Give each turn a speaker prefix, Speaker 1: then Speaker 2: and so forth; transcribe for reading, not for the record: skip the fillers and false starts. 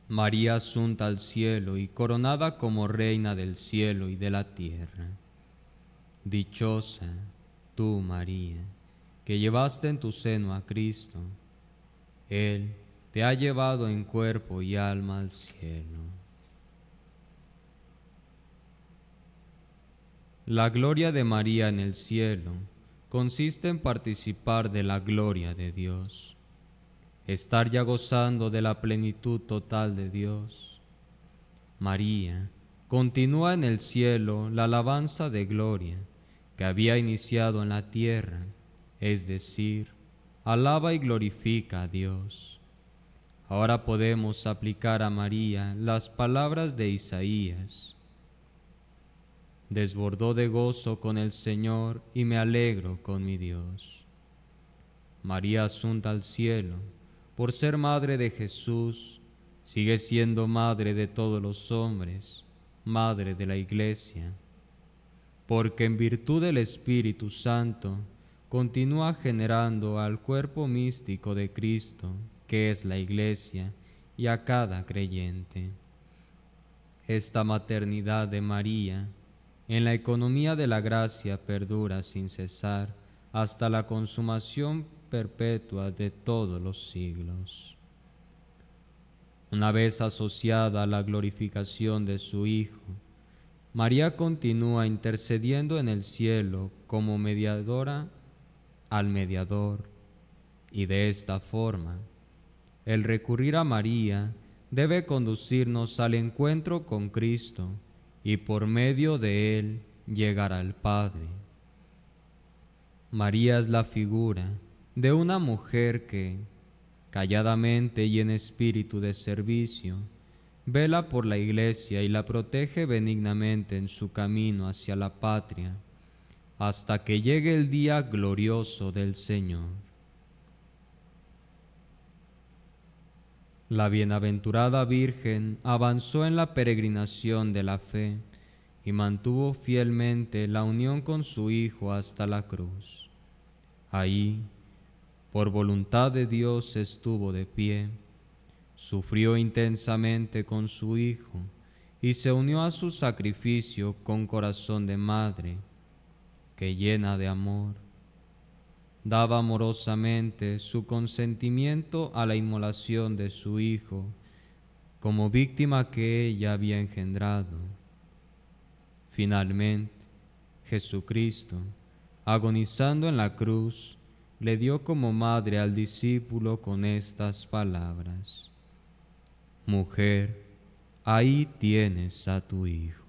Speaker 1: María asunta al cielo y coronada como reina del cielo y de la tierra. Dichosa tú, María, que llevaste en tu seno a Cristo. Él te ha llevado en cuerpo y alma al cielo. La gloria de María en el cielo consiste en participar de la gloria de Dios, estar ya gozando de la plenitud total de Dios. María continúa en el cielo la alabanza de gloria que había iniciado en la tierra, es decir, alaba y glorifica a Dios. Ahora podemos aplicar a María las palabras de Isaías. Desbordó de gozo con el Señor y me alegro con mi Dios. María asunta al cielo, por ser madre de Jesús, sigue siendo madre de todos los hombres, madre de la Iglesia, porque en virtud del Espíritu Santo continúa generando al cuerpo místico de Cristo, que es la Iglesia, y a cada creyente. Esta maternidad de María en la economía de la gracia perdura sin cesar hasta la consumación perpetua de todos los siglos. Una vez asociada a la glorificación de su Hijo, María continúa intercediendo en el cielo como mediadora al mediador, y de esta forma, el recurrir a María debe conducirnos al encuentro con Cristo y por medio de Él llegar al Padre. María es la figura de una mujer que, calladamente y en espíritu de servicio, vela por la Iglesia y la protege benignamente en su camino hacia la patria, hasta que llegue el día glorioso del Señor. La bienaventurada Virgen avanzó en la peregrinación de la fe y mantuvo fielmente la unión con su Hijo hasta la cruz. Ahí, por voluntad de Dios, estuvo de pie, sufrió intensamente con su Hijo y se unió a su sacrificio con corazón de madre, que llena de amor, daba amorosamente su consentimiento a la inmolación de su Hijo como víctima que ella había engendrado. Finalmente, Jesucristo, agonizando en la cruz, le dio como madre al discípulo con estas palabras: Mujer, ahí tienes a tu Hijo.